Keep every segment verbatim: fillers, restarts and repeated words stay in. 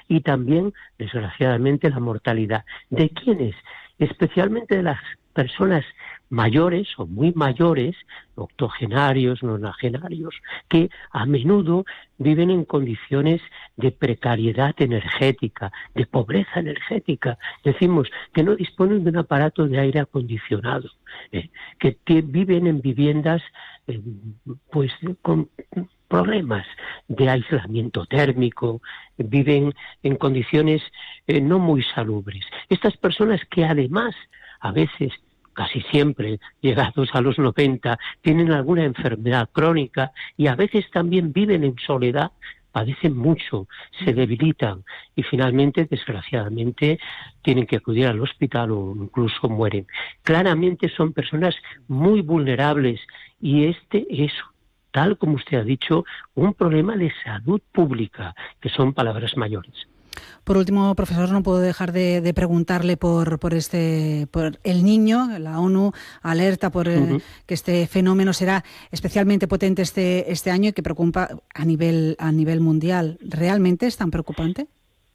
y también, desgraciadamente, la mortalidad. ¿De quiénes? Especialmente de las personas mayores o muy mayores, octogenarios, nonagenarios, que a menudo viven en condiciones de precariedad energética, de pobreza energética. Decimos que no disponen de un aparato de aire acondicionado, eh, que t- viven en viviendas eh, pues con problemas de aislamiento térmico, viven en condiciones eh, no muy salubres. Estas personas que además a veces, casi siempre, llegados a los noventa, tienen alguna enfermedad crónica y a veces también viven en soledad, padecen mucho, se debilitan y finalmente, desgraciadamente, tienen que acudir al hospital o incluso mueren. Claramente son personas muy vulnerables y este es, tal como usted ha dicho, un problema de salud pública, que son palabras mayores. Por último, profesor, no puedo dejar de, de preguntarle por, por este, por el niño. La ONU alerta por eh, uh-huh. que este fenómeno será especialmente potente este, este año y que preocupa a nivel, a nivel mundial. ¿Realmente es tan preocupante?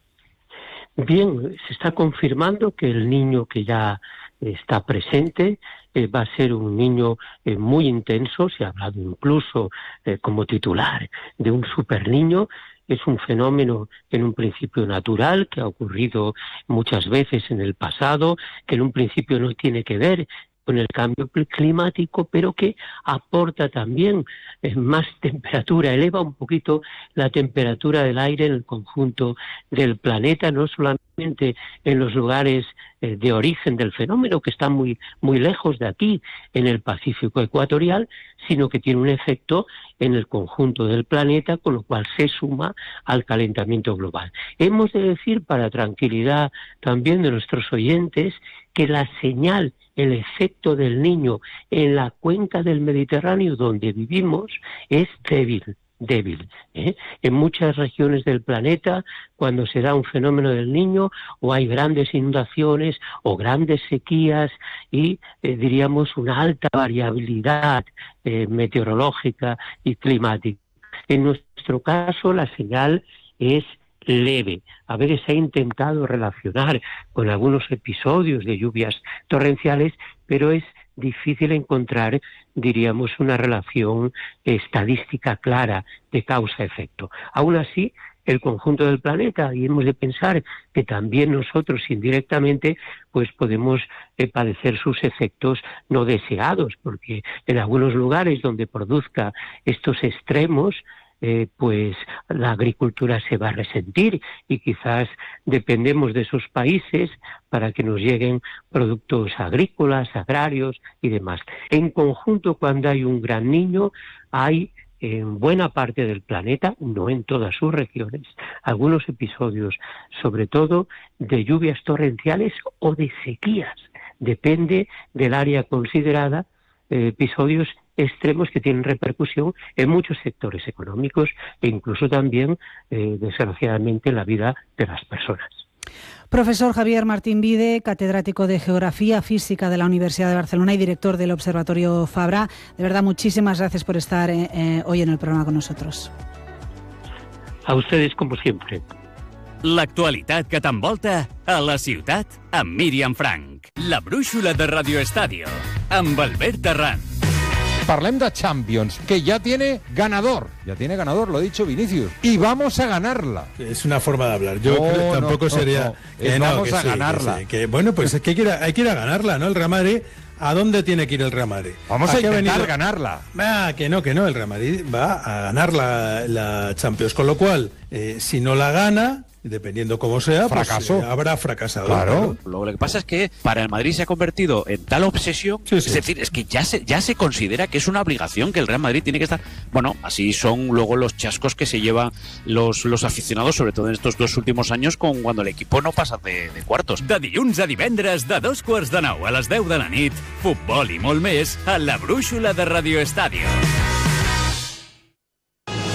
Bien, se está confirmando que el niño que ya está presente eh, va a ser un niño eh, muy intenso. Se ha hablado incluso eh, como titular de un super niño. Es un fenómeno en un principio natural que ha ocurrido muchas veces en el pasado, que en un principio no tiene que ver con el cambio climático, pero que aporta también eh, más temperatura, eleva un poquito la temperatura del aire en el conjunto del planeta, no solamente en los lugares eh, de origen del fenómeno, que están muy, muy lejos de aquí, en el Pacífico ecuatorial, sino que tiene un efecto en el conjunto del planeta, con lo cual se suma al calentamiento global. Hemos de decir, para tranquilidad también de nuestros oyentes, que la señal, el efecto del niño en la cuenca del Mediterráneo donde vivimos es débil, débil. ¿eh? En muchas regiones del planeta, cuando se da un fenómeno del niño, o hay grandes inundaciones o grandes sequías y, eh, diríamos, una alta variabilidad eh, meteorológica y climática. En nuestro caso, la señal es leve. A veces se ha intentado relacionar con algunos episodios de lluvias torrenciales, pero es difícil encontrar, diríamos, una relación estadística clara de causa-efecto. Aún así, el conjunto del planeta, y hemos de pensar que también nosotros indirectamente pues podemos eh, padecer sus efectos no deseados, porque en algunos lugares donde produzca estos extremos, Eh, pues la agricultura se va a resentir y quizás dependemos de esos países para que nos lleguen productos agrícolas, agrarios y demás. En conjunto, cuando hay un gran niño, hay en buena parte del planeta, no en todas sus regiones, algunos episodios, sobre todo de lluvias torrenciales o de sequías. Depende del área considerada, eh, episodios extremos que tienen repercusión en muchos sectores económicos e incluso también, eh, desgraciadamente, en la vida de las personas. Profesor Javier Martín Vide, catedrático de Geografía Física de la Universidad de Barcelona y director del Observatorio Fabra, de verdad, muchísimas gracias por estar eh, eh, hoy en el programa con nosotros. A ustedes, como siempre. L'actualitat que t'envolta a la ciutat amb Míriam Frank. La brúixola de Radio Estadio amb Albert Terran. Parlem de Champions, que ya tiene ganador. Ya tiene ganador, lo ha dicho Vinicius. Y vamos a ganarla. Es una forma de hablar. Yo no, creo que tampoco no, sería... No, que no, vamos que a sí, ganarla. Que sí, que, bueno, pues es que hay que, ir a, hay que ir a ganarla, ¿no? El Real Madrid, ¿a dónde tiene que ir el Real Madrid? Vamos ¿A, a intentar venido? ganarla. Ah, que no, que no. El Real Madrid va a ganar la, la Champions. Con lo cual, eh, si no la gana, dependiendo cómo sea, fracaso. Pues, eh, habrá fracasado. Claro. Lo que pasa es que para el Madrid se ha convertido en tal obsesión, sí, sí. es decir, es que ya se, ya se considera que es una obligación que el Real Madrid tiene que estar... Bueno, así son luego los chascos que se llevan los, los aficionados, sobre todo en estos dos últimos años, con cuando el equipo no pasa de, de cuartos. De dilluns a divendres, de dos quarts de nou a les deu de la nit, futbol i molt més a la brúixola de Radio Estadio.